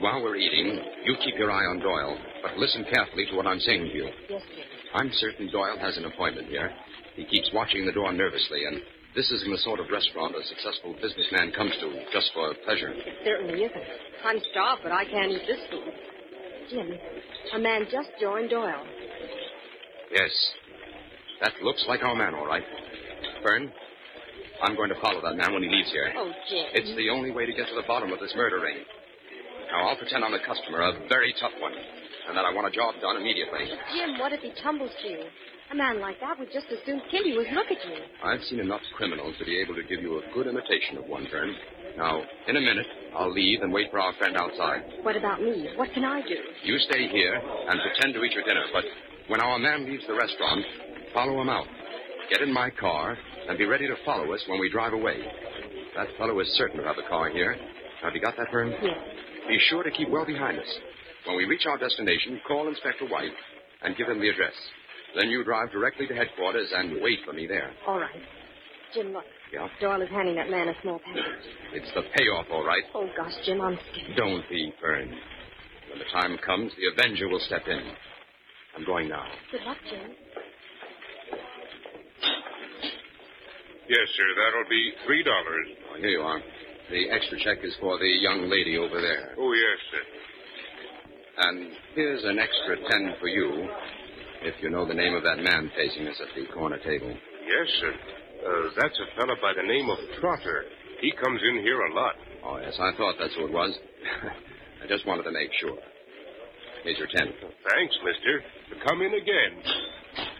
while we're eating, you keep your eye on Doyle, but listen carefully to what I'm saying to you. Yes, Jim. I'm certain Doyle has an appointment here. He keeps watching the door nervously, and this isn't the sort of restaurant a successful businessman comes to just for pleasure. It certainly isn't. I'm starved, but I can't eat this food. Jim, a man just joined Doyle. Yes. That looks like our man, all right. Fern, I'm going to follow that man when he leaves here. Oh, Jim. It's the only way to get to the bottom of this murder ring. Now, I'll pretend I'm the customer, a very tough one, and that I want a job done immediately. Jim, what if he tumbles to you? A man like that would just as soon kill you as look at you. I've seen enough criminals to be able to give you a good imitation of one, Fern. Now, in a minute, I'll leave and wait for our friend outside. What about me? What can I do? You stay here and pretend to eat your dinner, but when our man leaves the restaurant, follow him out. Get in my car and be ready to follow us when we drive away. That fellow is certain to have the car here. Have you got that, Fern? Yes. Be sure to keep well behind us. When we reach our destination, call Inspector White and give him the address. Then you drive directly to headquarters and wait for me there. All right. Jim, look. Yeah? Doyle is handing that man a small package. It's the payoff, all right. Oh, gosh, Jim, I'm scared. Don't be, Fern. When the time comes, the Avenger will step in. I'm going now. Good luck, Jim. Yes, sir. That'll be $3. Oh, here you are. The extra check is for the young lady over there. Oh, yes, sir. And here's an extra 10 for you, if you know the name of that man facing us at the corner table. Yes, sir. That's a fella by the name of Trotter. He comes in here a lot. Oh, yes, I thought that's who it was. I just wanted to make sure. Here's your 10. Thanks, mister. Come in again.